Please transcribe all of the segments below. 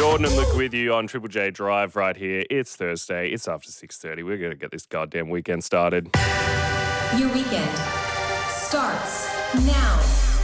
Jordan and Luke with you on Triple J Drive right here. It's Thursday. It's after 6:30. We're going to get this goddamn weekend started. Your weekend starts now.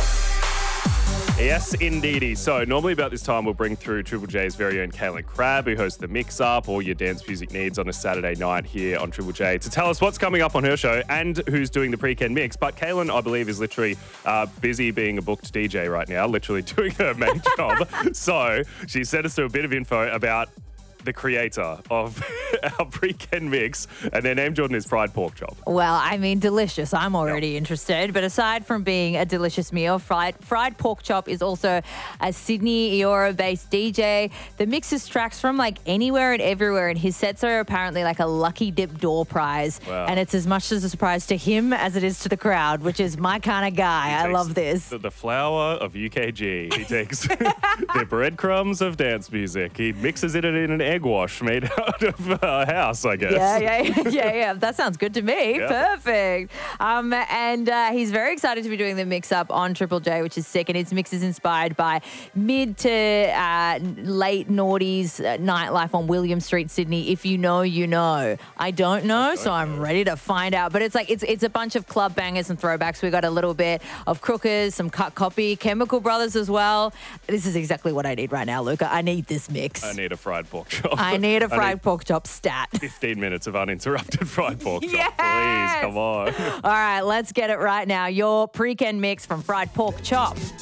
Yes, indeedy. So normally about this time we'll bring through Triple J's very own Kaylin Crabb, who hosts the Mix Up, all your dance music needs on a Saturday night here on Triple J, to tell us what's coming up on her show and who's doing the pre-ken mix. But Kaylin, I believe, is literally busy being a booked DJ right now, literally doing her main job. So she sent us through a bit of info about the creator of our pre-ken mix, and their name, Jordan, is fried pork chop. Well, I mean, delicious. I'm already interested. But aside from being a delicious meal, fried pork chop is also a Sydney Eora-based DJ. The mixes tracks from like anywhere and everywhere, and his sets are apparently like a lucky dip door prize. Wow. And it's as much as a surprise to him as it is to the crowd, which is my kind of guy. I love this. The flour of UKG. He takes the breadcrumbs of dance music. He mixes it in an egg wash made out of a house, I guess. Yeah. That sounds good to me. Yeah. Perfect. And he's very excited to be doing the mix-up on Triple J, which is sick. And his mix is inspired by mid to late noughties nightlife on William Street, Sydney. If you know, you know. I don't know, so I'm ready to find out. But it's like it's a bunch of club bangers and throwbacks. We got a little bit of Crookers, some Cut Copy, Chemical Brothers as well. This is exactly what I need right now, Luca. I need this mix. I need a fried pork chop. I need a fried pork chop stat. 15 minutes of uninterrupted fried pork chop. Yes! Please, come on. All right, let's get it right now. Your pre-ken mix from fried pork chop.